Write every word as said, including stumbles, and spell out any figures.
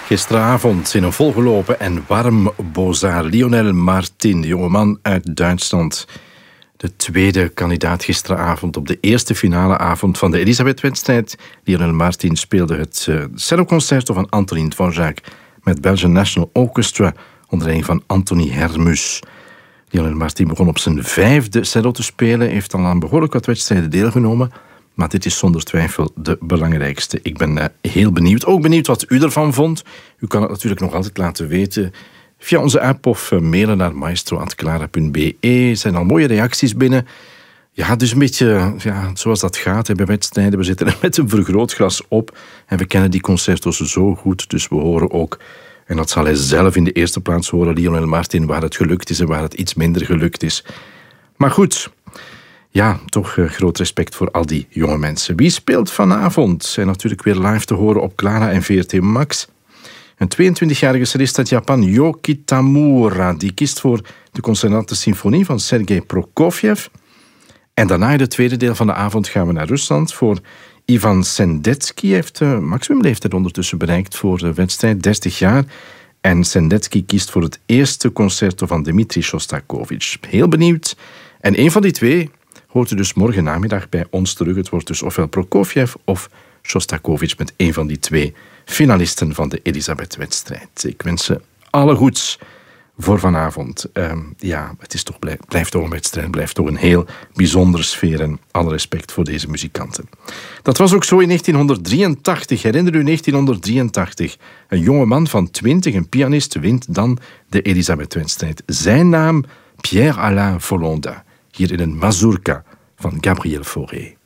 Gisteravond in een volgelopen en warm Beaux-Arts Lionel Martin, de jongeman uit Duitsland. De tweede kandidaat gisteravond op de eerste finale avond van de Elisabeth-wedstrijd. Lionel Martin speelde het uh, celloconcerto van Antonin Dvorak met Belgian National Orchestra onder leiding van Anthony Hermus. Lionel Martin begon op zijn vijfde cello te spelen, heeft al aan behoorlijk wat wedstrijden deelgenomen. Maar dit is zonder twijfel de belangrijkste. Ik ben uh, heel benieuwd. Ook benieuwd wat u ervan vond. U kan het natuurlijk nog altijd laten weten via onze app of uh, mailen naar maestro punt clara punt be. Er zijn al mooie reacties binnen. Ja, dus een beetje ja, zoals dat gaat hè, bij wedstrijden. We zitten er met een vergrootglas op en we kennen die concertos zo goed. Dus we horen ook, en dat zal hij zelf in de eerste plaats horen, Lionel Martin, waar het gelukt is en waar het iets minder gelukt is. Maar goed, ja, toch uh, groot respect voor al die jonge mensen. Wie speelt vanavond? Zijn natuurlijk weer live te horen op Clara en V R T Max. Een tweeëntwintigjarige cellist uit Japan, Yo Kitamura, die kiest voor de Consonante Symfonie van Sergei Prokofjev. En daarna in het tweede deel van de avond gaan we naar Rusland voor Ivan Sendetsky. Hij heeft de maximumleeftijd ondertussen bereikt voor de wedstrijd, dertig jaar. En Sendetsky kiest voor het eerste concerto van Dmitri Shostakovich. Heel benieuwd. En een van die twee hoort u dus morgen namiddag bij ons terug. Het wordt dus ofwel Prokofjev of Shostakovich met een van die twee finalisten van de Elisabeth-wedstrijd. Ik wens ze alle goeds voor vanavond. Uh, ja, het is toch blij, blijft toch een wedstrijd, blijft toch een heel bijzondere sfeer en alle respect voor deze muzikanten. Dat was ook zo in negentienhonderddrieëntachtig. Herinner u negentienhonderddrieëntachtig? Een jonge man van twintig, een pianist, wint dan de Elisabeth-wedstrijd. Zijn naam Pierre-Alain Volonda. Hier in een mazurka van Gabriel Fauré.